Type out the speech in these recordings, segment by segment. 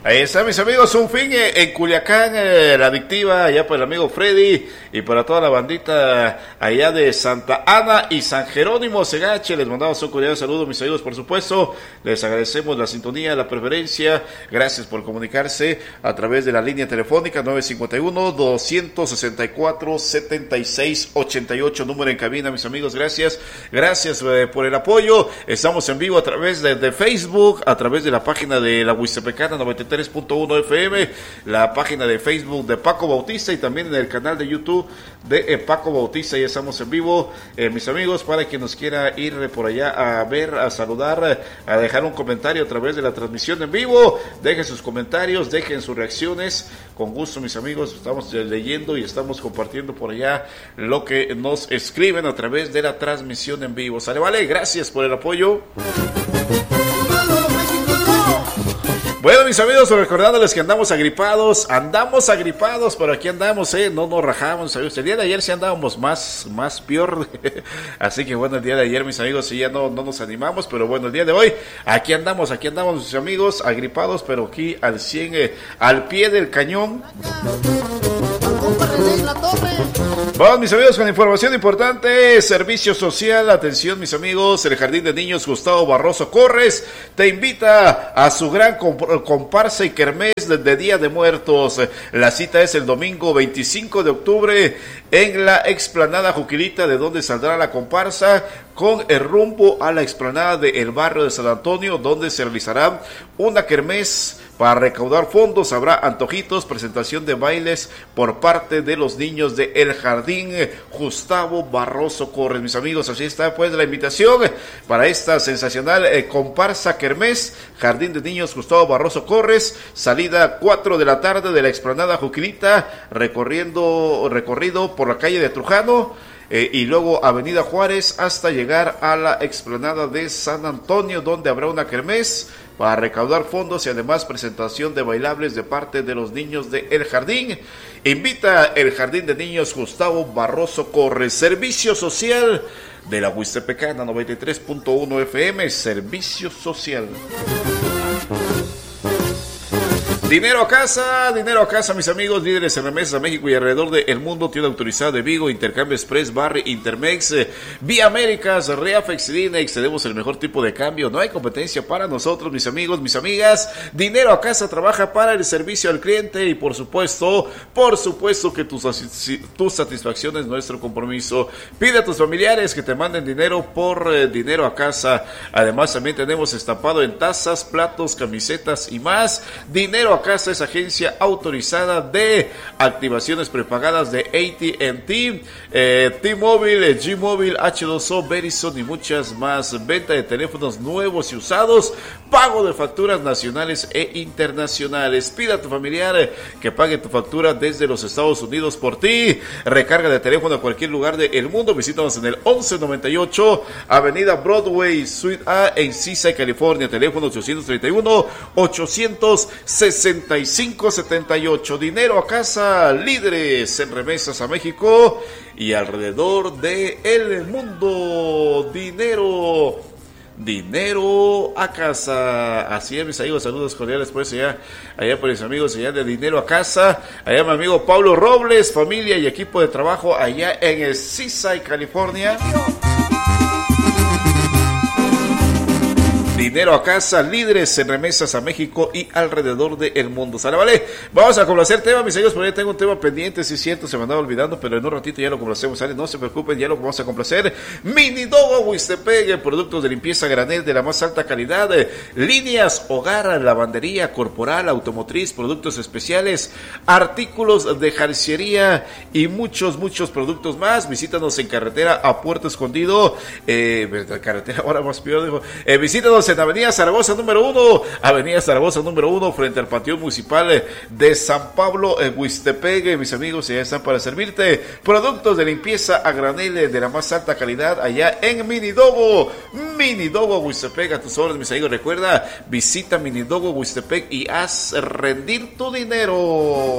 Ahí está, mis amigos, un fin en Culiacán, la adictiva, allá para el amigo Freddy y para toda la bandita allá de Santa Ana y San Jerónimo Segache. Les mandamos un cordial saludo, mis amigos, por supuesto. Les agradecemos la sintonía, la preferencia. Gracias por comunicarse a través de la línea telefónica 951-264-7688, número en cabina, mis amigos. Gracias por el apoyo. Estamos en vivo a través de Facebook, a través de la página de la Huistepecana 93.1 FM, la página de Facebook de Paco Bautista y también en el canal de YouTube de Paco Bautista. Ya estamos en vivo, mis amigos, para quien nos quiera ir por allá a ver, a saludar, a dejar un comentario a través de la transmisión en vivo. Dejen sus comentarios, dejen sus reacciones. Con gusto, mis amigos, estamos leyendo y estamos compartiendo por allá lo que nos escriben a través de la transmisión en vivo. Sale, vale, gracias por el apoyo. Bueno, mis amigos, recordándoles que andamos agripados, pero aquí andamos, no nos rajamos, ¿sabes? El día de ayer sí andábamos más peor, así que bueno, el día de ayer, mis amigos, sí ya no nos animamos, pero bueno, el día de hoy, aquí andamos, mis amigos, agripados, pero aquí al 100, al pie del cañón. Vamos, mis amigos, con información importante. Servicio social, atención, mis amigos. El Jardín de Niños Gustavo Barroso Corres te invita a su gran comparsa y kermés de Día de Muertos. La cita es el domingo 25 de octubre en la explanada Juquilita, de donde saldrá la comparsa con el rumbo a la explanada del barrio de San Antonio, donde se realizará una kermés para recaudar fondos. Habrá antojitos, presentación de bailes por parte de los niños de El Jardín Gustavo Barroso Corres, mis amigos. Así está pues la invitación para esta sensacional comparsa kermés, Jardín de Niños Gustavo Barroso Corres, salida 4 de la tarde de la explanada Juquilita, recorrido por la calle de Trujano, y luego Avenida Juárez hasta llegar a la explanada de San Antonio, donde habrá una kermés para recaudar fondos y además presentación de bailables de parte de los niños de El Jardín. Invita el Jardín de Niños Gustavo Barroso Corres. Servicio social de la Huistepecana 93.1 FM, servicio social. Dinero a casa, mis amigos, líderes en remesas a México y alrededor del mundo. Tienda autorizada de Vigo, Intercambio Express, Barri, Intermex, Vía Américas, Reafex, Dinex. Tenemos el mejor tipo de cambio, no hay competencia para nosotros, mis amigos, mis amigas. Dinero a casa trabaja para el servicio al cliente y por supuesto que tu satisfacción es nuestro compromiso. Pide a tus familiares que te manden dinero por Dinero a Casa. Además también tenemos estampado en tazas, platos, camisetas y más. Dinero a Casa es agencia autorizada de activaciones prepagadas de AT&T, T-Mobile, G-Mobile, H2O, Verizon y muchas más. Venta de teléfonos nuevos y usados, pago de facturas nacionales e internacionales. Pida a tu familiar que pague tu factura desde los Estados Unidos por ti. Recarga de teléfono a cualquier lugar del mundo. Visítanos en el 1198 Avenida Broadway, Suite A en Seaside, California. Teléfono 831-865-7578. Dinero a Casa, líderes en remesas a México y alrededor del mundo. Dinero a Casa. Así es, mis amigos, saludos cordiales pues allá por mis amigos allá de Dinero a Casa. Allá mi amigo Pablo Robles, familia y equipo de trabajo allá en el Seaside, California. Dinero a Casa, líderes en remesas a México y alrededor del mundo. ¿Sale, vale? Vamos a complacer tema, mis amigos, por ahí tengo un tema pendiente, sí es cierto, se me andaba olvidando, pero en un ratito ya lo complacemos, ¿sale? No se preocupen, ya lo vamos a complacer. Mini Dogo Huistepec, productos de limpieza granel de la más alta calidad, líneas, hogar, lavandería, corporal, automotriz, productos especiales, artículos de jardinería y muchos productos más. Visítanos en carretera a Puerto Escondido, carretera ahora más peor, digo, visítanos en Avenida Zaragoza número 1, frente al Panteón Municipal de San Pablo, en Huistepec. Mis amigos, ya están para servirte. Productos de limpieza a granel de la más alta calidad allá en Mini Dogo Huistepec, a tus órdenes, mis amigos. Recuerda, visita Mini Dogo Huistepec y haz rendir tu dinero.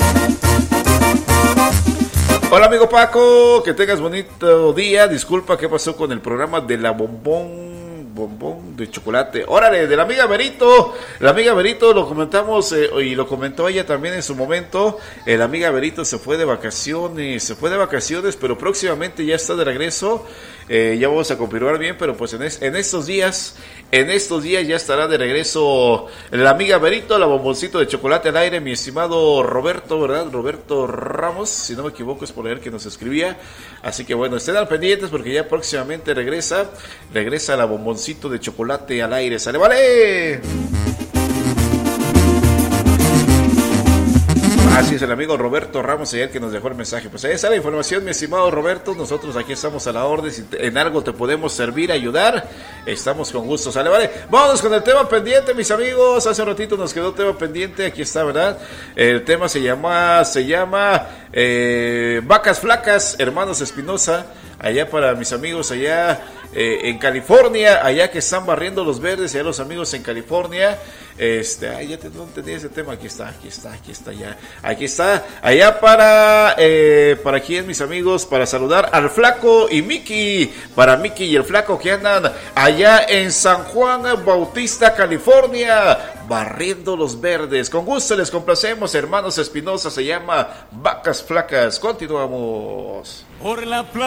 Hola amigo Paco, que tengas bonito día. Disculpa, ¿qué pasó con el programa de la bombón bombón de chocolate. Órale, de la amiga Berito. La amiga Berito lo comentamos y lo comentó ella también en su momento. La amiga Berito se fue de vacaciones, pero próximamente ya está de regreso. Ya vamos a confirmar bien, pero pues en estos días ya estará de regreso la amiga Berito, la bomboncito de chocolate al aire, mi estimado Roberto, ¿verdad? Roberto Ramos, si no me equivoco es por él que nos escribía. Así que bueno, estén al pendientes porque ya próximamente regresa la bomboncito de chocolate al aire. ¡Sale, vale! Así es, el amigo Roberto Ramos, ayer que nos dejó el mensaje. Pues ahí está la información, mi estimado Roberto. Nosotros aquí estamos a la orden. Si en algo te podemos servir, ayudar, estamos con gusto. Sale, vale. Vámonos con el tema pendiente, mis amigos. Hace un ratito nos quedó tema pendiente. Aquí está, ¿verdad? El tema se llama Vacas Flacas, Hermanos Espinosa. Allá para mis amigos allá en California, allá que están barriendo los verdes, allá los amigos en California. No tenía ese tema, aquí está, allá para quién, mis amigos, para saludar al Flaco y Miki, para Miki y el Flaco que andan allá en San Juan Bautista, California, barriendo los verdes. Con gusto les complacemos, Hermanos Espinosa, se llama Vacas Flacas. Continuamos. Por la